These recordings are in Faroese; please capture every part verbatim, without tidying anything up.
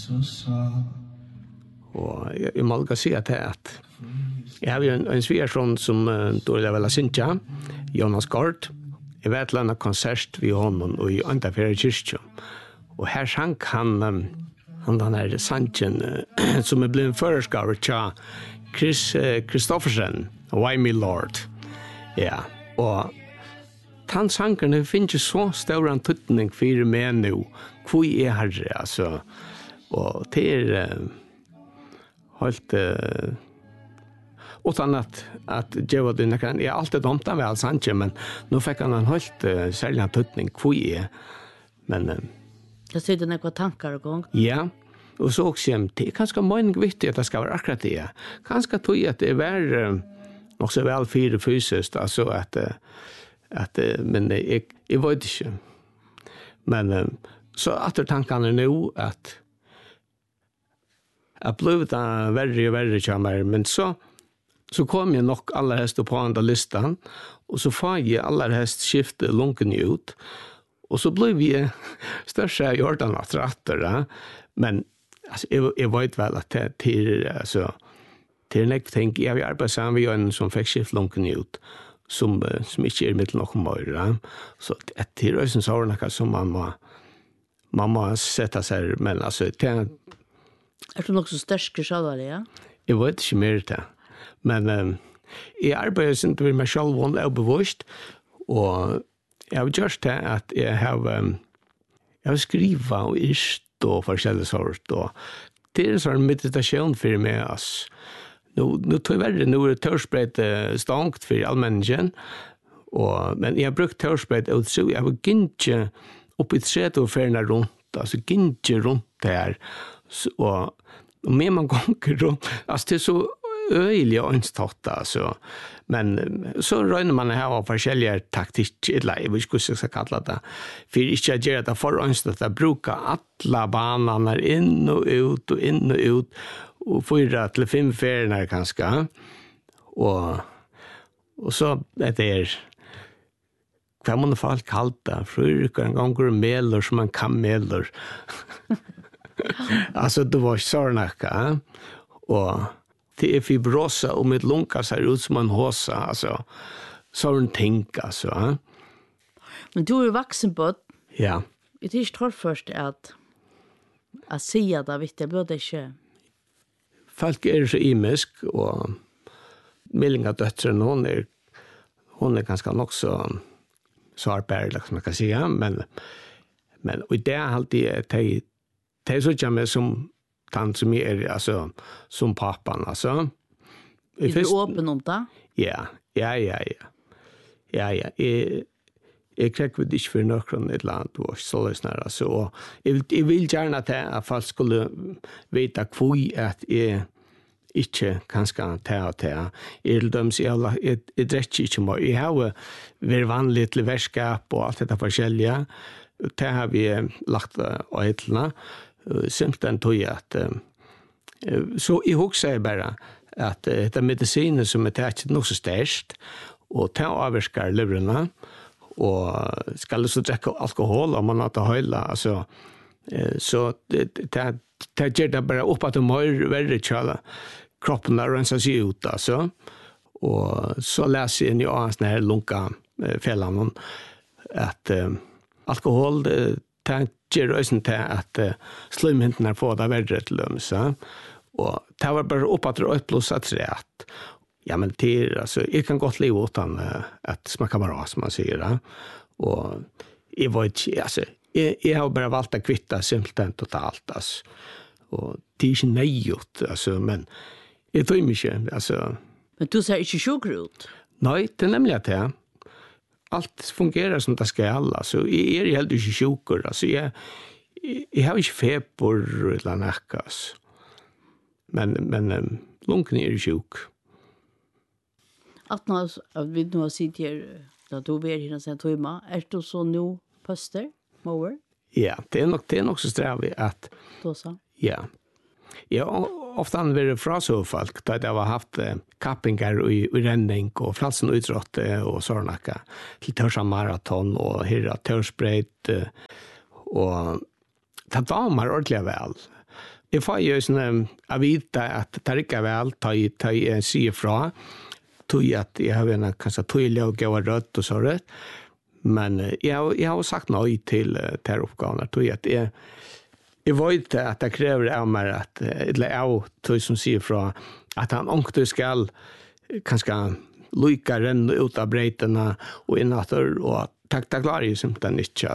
Og jeg, jeg må ikke si at det er at jeg har jo en, en svigersson som uh, dårlig vel Sintja, Jonas Gård. Jeg vet en konsert ved honom og i Antafjerde kyrkje. Og her sang han, um, han den her sangen uh, som er blevet føreskavet til Chris Kristoffersen, Why Me Lord. Ja, og den sangen finner så stor en tøtning for meg nå, hvor er herre, altså. Og det er uh, helt... Uh, utan att att ge vad det kan jag alltid domta väl Sanchez men nu fick han en helt uh, sälja tutning kvie men uh, jag ser det några tankar och gång ja och så också det är ganska mening viktigt att det ska vara akkurat det ganska tog att det är uh, också väl för fysiskt alltså att uh, att uh, men jag jag vet inte men uh, så att tankarna nu att att blev det värre och värre kommer men så så kom jag nog alla häst på andra listan och så får jag alla häst skifte lunken ut och så blev vi största Jordan att ratta men alltså jag, jag vet väl att det till alltså till nästa tänk jag vi arbetar samman vi en som fick skift lunken ut som som inte är mitt nog mer så att det är ju så något som mamma mamma sätta sig men alltså det är du nog så stark själva ja jag vet inte mer det men um, jeg arbeider ikke med meg selv og er bevisst, og jeg har gjort det at jeg har, um, jeg har skrivet og ist og forskjellige sort, og det er en sånn meditasjon for meg. Altså. Nå, nå tror jeg verre, nå er det tørspreit stangt for allmenningen, og, men jeg har brukt tørspreit og så jeg har ikke oppe i tret og ferner rundt, altså ikke rundt det her, så, og, og med man ganger rundt, altså det er så øyelig og ønstått, altså. Men så røyner man her av forskjellige taktikk, eller jeg vet ikke hvordan jeg skal kalle det, for ikke å gjøre det for ønstått, å bruke alle banene inn og ut og inn og ut, og fyra til fem ferier kanskje. Og, og så er det hva må folk kalle det, fruker en gang går meler som man kan meler. Altså, det var ikke sånn noe, og det är fibrosa och mitt lunga ser ut som en hosa alltså sån tänk alltså. Men du är vuxen på. Ja. Det är tror först att att säga det vet jag borde inte. Folk är så imisk och Millinga döttren hon är hon är ganska nog så svartbär liksom man kan säga men men och det är alltid det det är så jämme som tant som är alltså som pappan alltså. Är du öppen om det? Ja, ja, ja, ja. Ja, ja. Jag jag kräck vid dig för någon ett land och så lyssnar alltså. Och jag vill, jag vill gärna att jag fall skulle veta kvui att jag inte kanske ta och ta. Jag döms i alla, jag dräcker inte mer. Jag har varit vanligt till värskap och allt detta forskjelliga. Det har vi lagt av hittarna. Simpelthen tog jeg at uh, så jeg husker jeg bare at uh, det er medisiner som er tatt nok så størst og det avvirker livrene og skal så drikke alkohol om man har til høyla altså, uh, så det, det, det gjør det bare opp at det må være kjøle kroppen har renset seg ut altså. Og så leser jeg inn i sånne her lunka uh, fellene at uh, alkohol det, det gjør også til at uh, slumhintene får det verre til dem. Så. Og det var bare opp at det er pluss at det at ja, men det er, altså, jeg kan godt leve uten uh, at smaka bra, som man sier. Da. Og jeg var ikke, altså, jeg, jeg har bare valgt å kvitte simpelthen totalt, altså. Og det er ikke nøyot, altså, men jeg tror ikke, altså. Men du ser ikke sjukker ut? Nei, det er nemlig at det er. Allt fungerar som det ska alla så är det helt inte sjukur alltså jag jag har inte feber eller näckas men men um, lunken är sjuk att när vi nu har sitt här då du ber hinna sen tuma är du så nu poster mower ja det är nog det är nog så strävigt att då så ja ja ofta använder det fra så folk där det har haft eh, kappingar i, i ränning och flatsen utrott eh, och sådana till törsa maraton och hyrra törsbreit eh, och ta damer ordentligt väl jag får ju sån att vita att det räcker väl ta i ta i se fra tog att jag har en kanske tydlig och gå rött och så rätt. Men jag jag har sagt nej till till uppgåvorna tog att jag jag vet att det kräver av mig att eller av tog som ser fra att han ångte skall kanske lika renna ut av breiterna och inåter och tack tack klar ju som den inte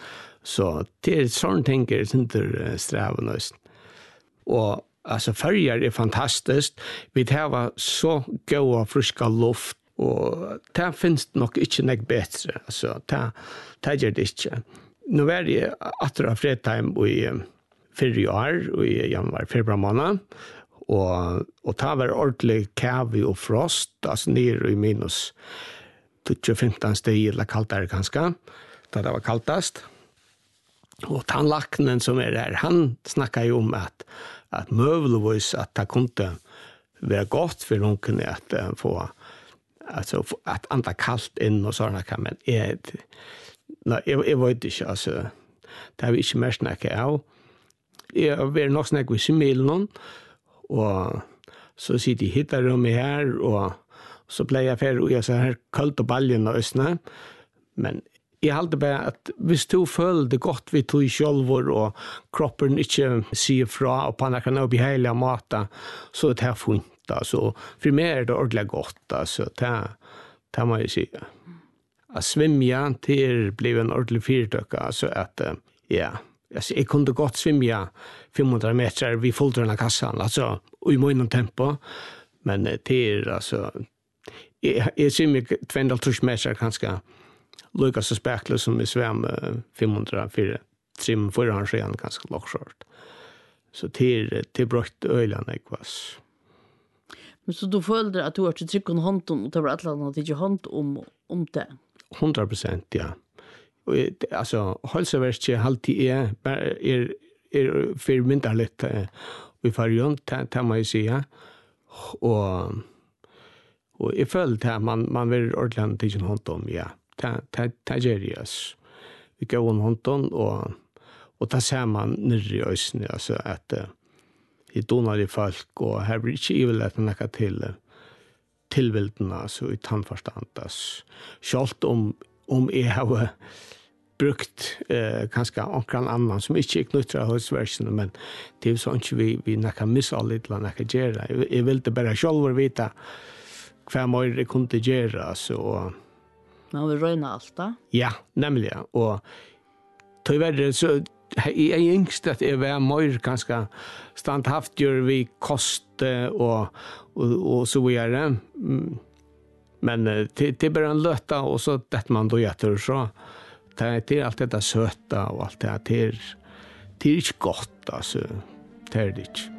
så det är sån tänker inte strävan och alltså färger är fantastiskt vi har så goda friska luft och det finns nog inte något bättre alltså det det gör det inte nu är det att fredtime i fyra år i januari februari månad och och ta var ordentligt kavi och frost alltså ner i minus femton steg eller kallt är ganska då det var kalltast och tandläkaren som är där han snackar ju om att att möjligtvis att det kunde vara gott för någon att uh, få alltså att anta kallt in och sådana kan men är nej jag jag vet inte alltså det har vi inte mer snackat av jag vill nog snacka med Similnon och så sitter hittar de här och så blir jag för och jag så här kallt och baljen och ösna men jag hade bara att hvis du følte det godt vi tog självor och kroppen inte ser fra och på några kan bli hela mata så det här funta så för mig är det ordentligt gott alltså det det man ju säga att svimma till blev en ordentlig fyrtöka så att ja alltså jag kunde gott svimma femhundra meter vid fultrarna kassan alltså i mån tempo men det är alltså jag, jag svimmar tvåhundratre meter kanske Lucas så spekler som i sväm femhundra fyra trim för han sen ganska långshort. Så till till brott ölen ekvas. Men så du följde att du har till tryckon hanton och det var alla att inte hand om om det. hundra procent ja. Och alltså hälsoverke alltid är är är för mindre lite vi får ju inte ta mig säga och och i följd att man man vill ordentligt till hand om ja. Ta ta ta gerias. Vi går om honton och och ta ser man nere i ösnen alltså att i donade folk och här blir inte evil att nacka till tillvildarna så i tandförstandas. Schalt om om är har brukt eh kanske någon annan som inte är knuttra husversionen men det är så inte vi vi nacka missa lite nacka gera. Jag vill inte bara själv veta vad man det kunde göra så man vill röna allt då? Ja, nämligen. Och tyvärr så är yngst att det var mer ganska standhaft gör vi kost och, och, och så vidare. Men det, det är bara en löta och så det man då äter så. Det är allt det där söta och allt det här. Det är, det är inte gott alltså. Det är det inte.